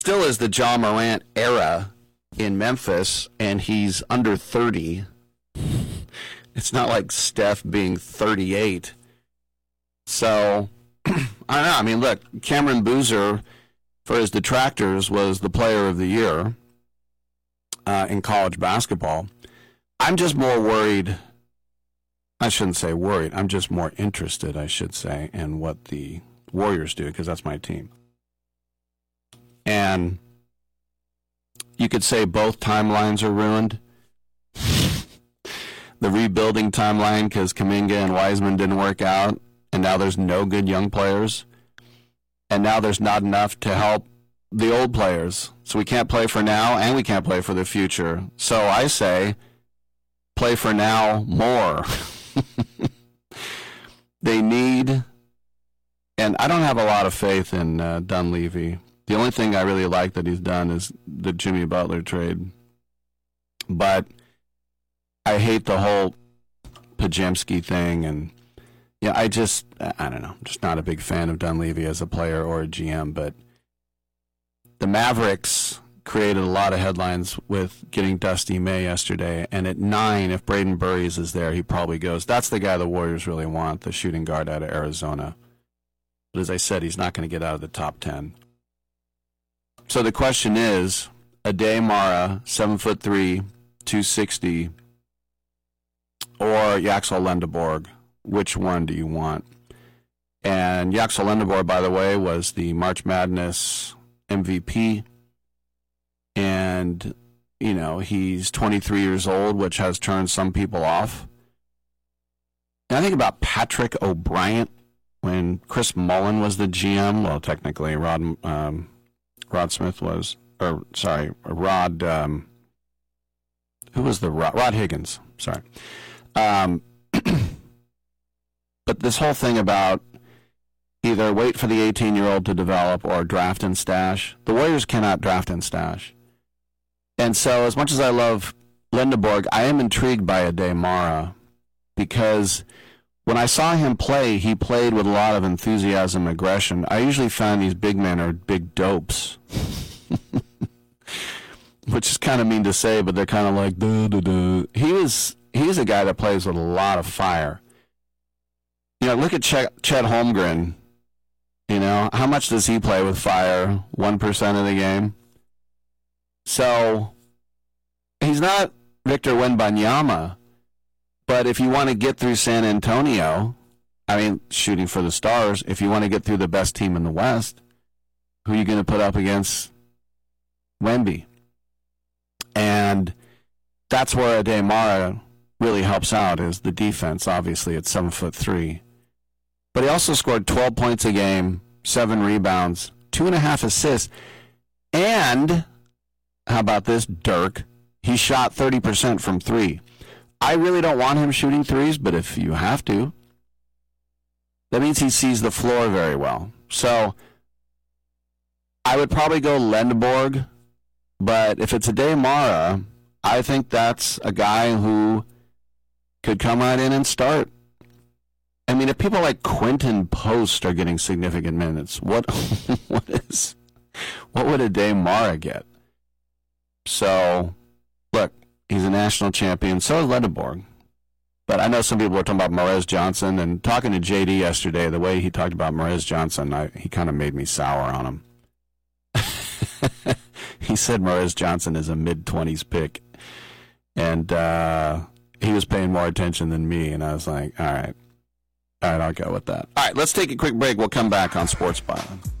Still is the Ja Morant era in Memphis, and he's under 30. It's not like Steph being 38. So, I don't know. I mean, look, Cameron Boozer, for his detractors, was the player of the year in college basketball. I'm just more worried. I shouldn't say worried. I'm just more interested, I should say, in what the Warriors do, because that's my team. And you could say both timelines are ruined. The rebuilding timeline, because Kuminga and Wiseman didn't work out, and now there's no good young players. And now there's not enough to help the old players. So we can't play for now, and we can't play for the future. So I say, play for now more. They need, and I don't have a lot of faith in Dunleavy. The only thing I really like that he's done is the Jimmy Butler trade. But I hate the whole Pajemski thing, and I don't know. I'm just not a big fan of Dunleavy as a player or a GM, but the Mavericks created a lot of headlines with getting Dusty May yesterday, and at 9, if Braden Burries is there, he probably goes. That's the guy the Warriors really want, the shooting guard out of Arizona. But as I said, he's not going to get out of the top 10. So the question is, Ade Mara, 7'3", 260, or Yaxel Lendeborg, which one do you want? And Yaxel Lendeborg, by the way, was the March Madness MVP. And, he's 23 years old, which has turned some people off. And I think about Patrick O'Bryant when Chris Mullen was the GM. Well, technically, Rod Smith was, who was the Rod Higgins, sorry. But this whole thing about either wait for the 18-year-old to develop or draft and stash, the Warriors cannot draft and stash. And so as much as I love Lendeborg, I am intrigued by Ade Mara because when I saw him play, he played with a lot of enthusiasm and aggression. I usually find these big men are big dopes, which is kind of mean to say, but they're kind of like, duh. He's a guy that plays with a lot of fire. Look at Chet Holmgren. How much does he play with fire? 1% of the game. So he's not Victor Wembanyama, but if you want to get through San Antonio, shooting for the stars, if you want to get through the best team in the West, who are you going to put up against Wemby? And that's where Ade Mara really helps out, is the defense. Obviously, at 7'3". But he also scored 12 points a game, 7 rebounds, 2.5 assists, and how about this, Dirk? He shot 30% from 3. I really don't want him shooting threes, but if you have to, that means he sees the floor very well. So I would probably go Lendeborg, but if it's Ade Mara, I think that's a guy who could come right in and start. If people like Quentin Post are getting significant minutes, what would Ade Mara get? So, look, he's a national champion. So is Lendeborg. But I know some people were talking about Morez Johnson, and talking to JD yesterday, the way he talked about Morez Johnson, he kind of made me sour on him. He said Morez Johnson is a mid-20s pick, and he was paying more attention than me, and I was like, all right, I'll go with that. All right, let's take a quick break. We'll come back on Sports Byline.